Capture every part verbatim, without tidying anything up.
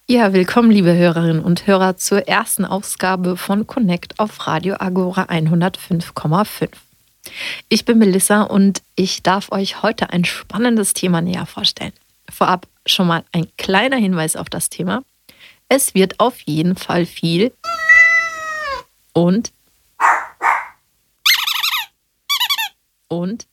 Ja, willkommen, liebe Hörerinnen und Hörer, zur ersten Ausgabe von Connect auf Radio Agora hundertfünf Komma fünf. Ich bin Melissa und ich darf euch heute ein spannendes Thema näher vorstellen. Vorab schon mal ein kleiner Hinweis auf das Thema. Es wird auf jeden Fall viel und und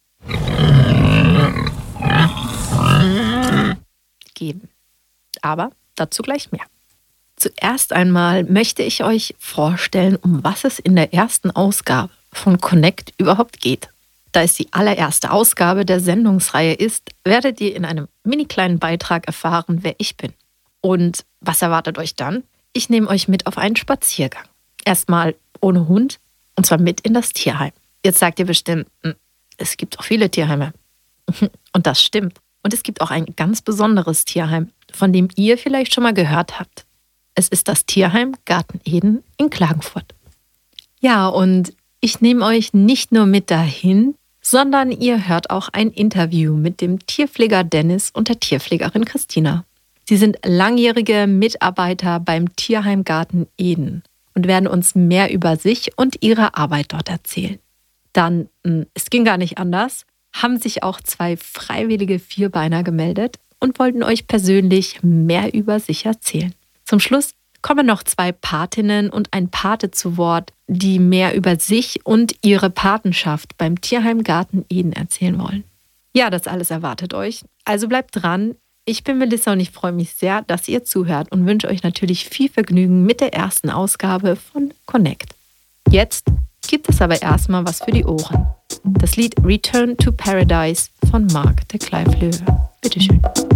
geben. Aber dazu gleich mehr. Zuerst einmal möchte ich euch vorstellen, um was es in der ersten Ausgabe von Connect überhaupt geht. Da es die allererste Ausgabe der Sendungsreihe ist, werdet ihr in einem mini kleinen Beitrag erfahren, wer ich bin. Und was erwartet euch dann? Ich nehme euch mit auf einen Spaziergang. Erstmal ohne Hund, und zwar mit in das Tierheim. Jetzt sagt ihr bestimmt, es gibt auch viele Tierheime. Und das stimmt. Und es gibt auch ein ganz besonderes Tierheim, von dem ihr vielleicht schon mal gehört habt. Es ist das Tierheim Garten Eden in Klagenfurt. Ja, und ich nehme euch nicht nur mit dahin, sondern ihr hört auch ein Interview mit dem Tierpfleger Dennis und der Tierpflegerin Christina. Sie sind langjährige Mitarbeiter beim Tierheim Garten Eden und werden uns mehr über sich und ihre Arbeit dort erzählen. Dann, es ging gar nicht anders, haben sich auch zwei freiwillige Vierbeiner gemeldet und wollten euch persönlich mehr über sich erzählen. Zum Schluss kommen noch zwei Patinnen und ein Pate zu Wort, die mehr über sich und ihre Patenschaft beim Tierheim Garten Eden erzählen wollen. Ja, das alles erwartet euch. Also bleibt dran. Ich bin Melissa und ich freue mich sehr, dass ihr zuhört und wünsche euch natürlich viel Vergnügen mit der ersten Ausgabe von Connect. Jetzt gibt es aber erstmal was für die Ohren. Das Lied Return to Paradise von Mark de Clive Löwe. Bitteschön.